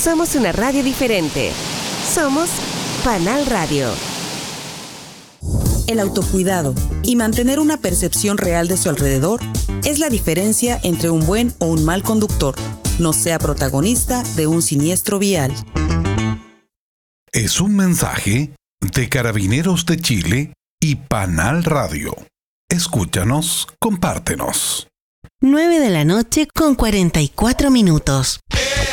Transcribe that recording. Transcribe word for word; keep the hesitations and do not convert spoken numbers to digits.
Somos una radio diferente. Somos Panal Radio. El autocuidado y mantener una percepción real de su alrededor es la diferencia entre un buen o un mal conductor. No sea protagonista de un siniestro vial. Es un mensaje de Carabineros de Chile y Panal Radio. Escúchanos, compártenos. nueve de la noche con cuarenta y cuatro minutos.